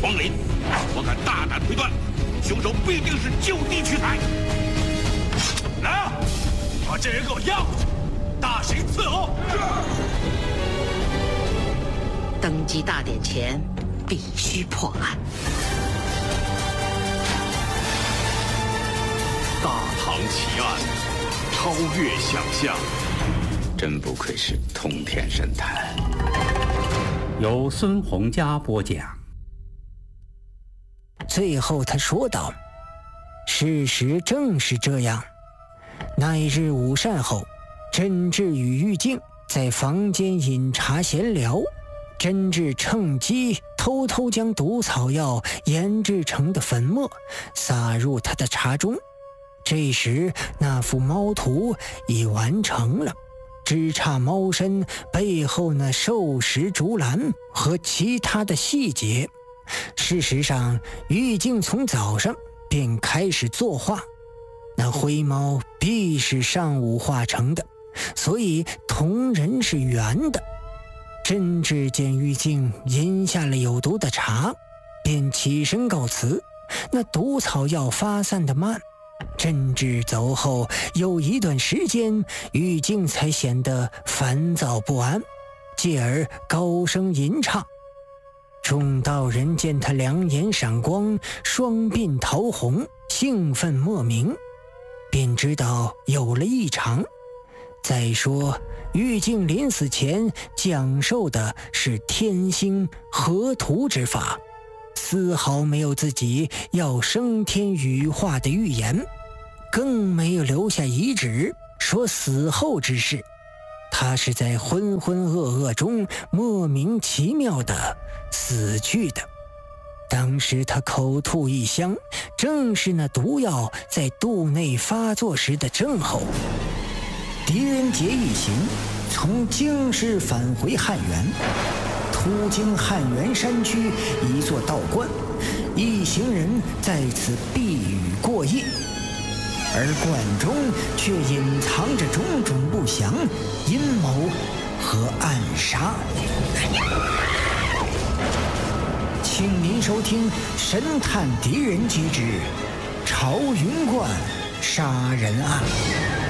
皇陵，我敢大胆推断，凶手必定是就地取材。来啊，把这人给我押回去，大刑伺候。 登基大典前，必须破案。 大唐奇案，超越想象， 真不愧是通天神探。 由孙洪佳播讲。 最后他说道：事实正是这样。那一日午膳后，甄志与玉静在房间饮茶闲聊，甄志趁机偷偷将毒草药研制成的粉末撒入他的茶中。这时那幅猫图已完成了，只差猫身背后那兽食竹篮和其他的细节。事实上，玉静从早上便开始作画，那灰猫必是上午画成的，所以瞳仁是圆的。甄志见玉静饮下了有毒的茶，便起身告辞。那毒草药发散得慢，甄志走后有一段时间，玉静才显得烦躁不安，继而高声吟唱。众道人见他两眼闪光，双鬓桃红，兴奋莫名，便知道有了异常。再说玉静临死前讲授的是天星合图之法，丝毫没有自己要升天羽化的预言，更没有留下遗旨说死后之事。他是在浑浑噩噩中莫名其妙的死去的。当时他口吐异香，正是那毒药在肚内发作时的症候。狄仁杰一行从京师返回汉源，途经汉源山区一座道观，一行人在此避雨过夜，而观中却隐藏着种种不祥、阴谋和暗杀。请您收听《神探狄仁杰之朝云观杀人案》。